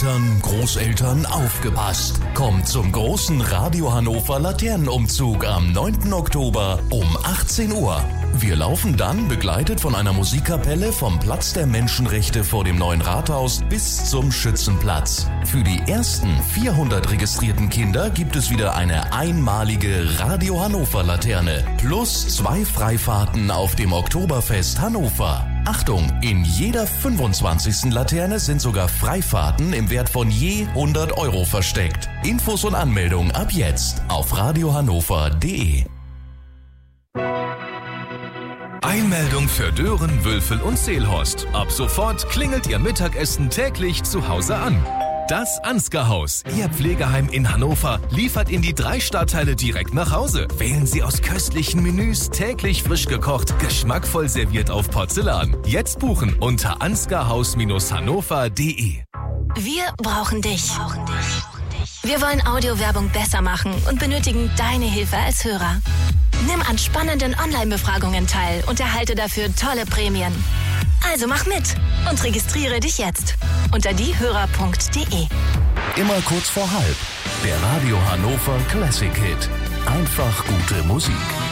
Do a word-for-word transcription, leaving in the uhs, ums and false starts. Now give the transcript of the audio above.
Eltern, Großeltern, aufgepasst! Kommt zum großen Radio Hannover Laternenumzug am neunten Oktober um achtzehn Uhr. Wir laufen dann, begleitet von einer Musikkapelle, vom Platz der Menschenrechte vor dem neuen Rathaus bis zum Schützenplatz. Für die ersten vierhundert registrierten Kinder gibt es wieder eine einmalige Radio Hannover Laterne plus zwei Freifahrten auf dem Oktoberfest Hannover. Achtung, in jeder fünfundzwanzigsten Laterne sind sogar Freifahrten im Wert von je hundert Euro versteckt. Infos und Anmeldung ab jetzt auf radiohannover punkt de. Einmeldung für Dören, Wülfel und Seelhorst. Ab sofort klingelt Ihr Mittagessen täglich zu Hause an. Das Ansgar-Haus, Ihr Pflegeheim in Hannover, liefert in die drei Stadtteile direkt nach Hause. Wählen Sie aus köstlichen Menüs, täglich frisch gekocht, geschmackvoll serviert auf Porzellan. Jetzt buchen unter ansgarhaus hannover punkt de. Wir brauchen dich. Wir wollen Audiowerbung besser machen und benötigen deine Hilfe als Hörer. Nimm an spannenden Online-Befragungen teil und erhalte dafür tolle Prämien. Also mach mit und registriere dich jetzt unter diehörer punkt de. Immer kurz vor halb. Der Radio Hannover Classic Hit. Einfach gute Musik.